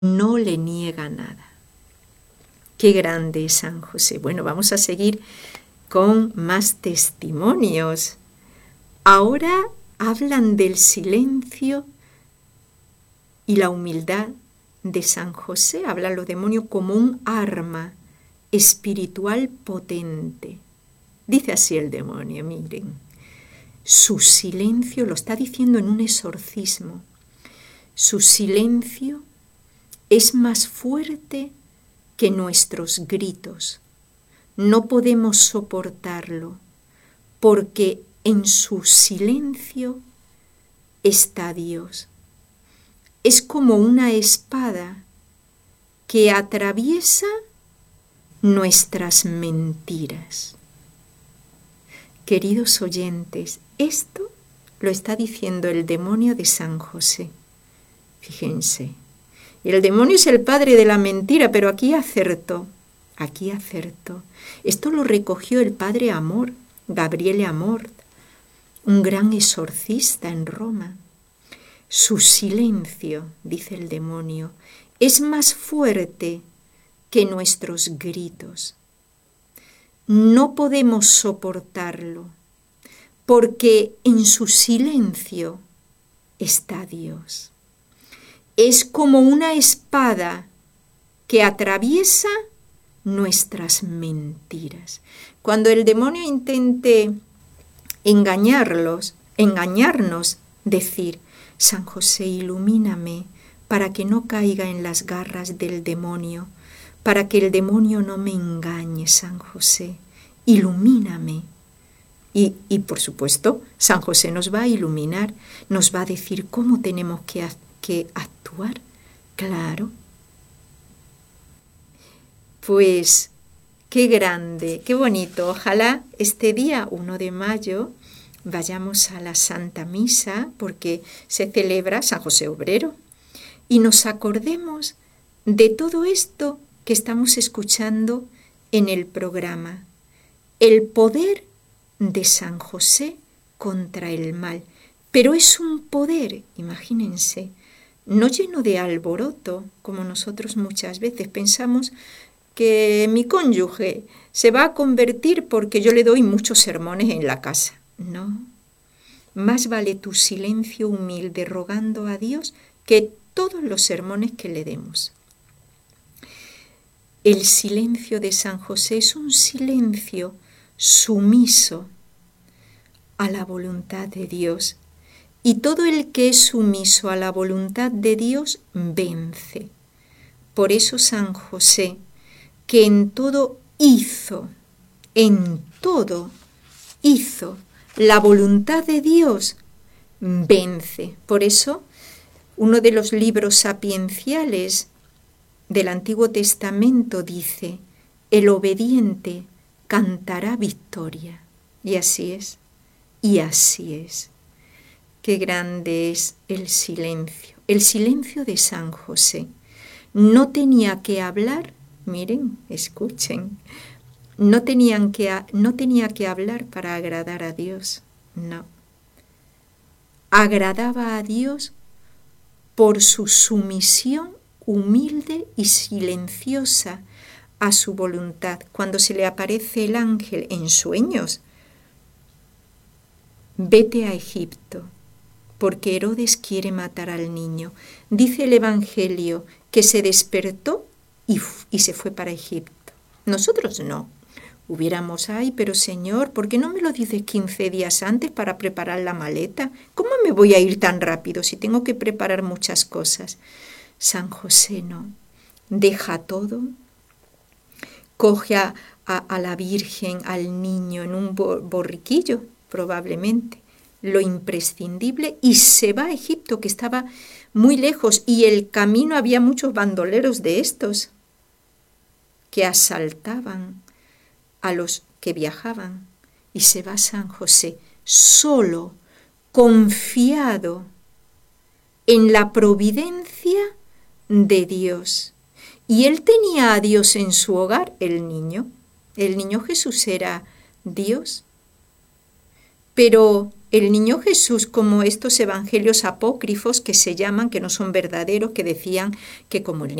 no le niega nada. Qué grande es San José. Bueno, vamos a seguir con más testimonios. Ahora hablan del silencio y la humildad de San José. Hablan los demonios como un arma espiritual potente. Dice así el demonio, miren, su silencio, lo está diciendo en un exorcismo, su silencio es más fuerte que nuestros gritos. No podemos soportarlo porque en su silencio está Dios. Es como una espada que atraviesa nuestras mentiras. Queridos oyentes, esto lo está diciendo el demonio de San José. Fíjense, el demonio es el padre de la mentira, pero aquí acertó. Esto lo recogió el padre Amor, Gabriele Amor, un gran exorcista en Roma. Su silencio, dice el demonio, es más fuerte que nuestros gritos. No podemos soportarlo, porque en su silencio está Dios. Es como una espada que atraviesa nuestras mentiras. Cuando el demonio intente engañarnos, decir, San José, ilumíname para que no caiga en las garras del demonio, para que el demonio no me engañe, San José, ilumíname. Y por supuesto, San José nos va a iluminar, nos va a decir cómo tenemos que actuar. Claro. Pues qué grande, qué bonito. Ojalá este día 1 de mayo vayamos a la Santa Misa porque se celebra San José Obrero y nos acordemos de todo esto que estamos escuchando en el programa. El poder de San José contra el mal. Pero es un poder, imagínense, no lleno de alboroto, como nosotros muchas veces pensamos que mi cónyuge se va a convertir porque yo le doy muchos sermones en la casa. No, más vale tu silencio humilde rogando a Dios que todos los sermones que le demos. El silencio de San José es un silencio sumiso a la voluntad de Dios. Y todo el que es sumiso a la voluntad de Dios vence. Por eso San José, que en todo hizo la voluntad de Dios, vence. Por eso, uno de los libros sapienciales del Antiguo Testamento dice, el obediente cantará victoria. Y así es, y así es. Qué grande es el silencio de San José. No tenía que hablar, miren, escuchen, no tenía que hablar para agradar a Dios, no. Agradaba a Dios por su sumisión humilde y silenciosa a su voluntad. Cuando se le aparece el ángel en sueños, vete a Egipto, porque Herodes quiere matar al niño. Dice el Evangelio que se despertó y se fue para Egipto. Nosotros no. Hubiéramos, pero Señor, ¿por qué no me lo dices 15 días antes para preparar la maleta? ¿Cómo me voy a ir tan rápido si tengo que preparar muchas cosas? San José no. Deja todo, coge a la Virgen, al niño en un borriquillo, probablemente, lo imprescindible, y se va a Egipto, que estaba muy lejos, y el camino había muchos bandoleros de estos que asaltaban a los que viajaban, y se va San José solo, confiado en la providencia de Dios. Y él tenía a Dios en su hogar, el niño Jesús era Dios, pero el niño Jesús, como estos evangelios apócrifos que se llaman, que no son verdaderos, que decían que como el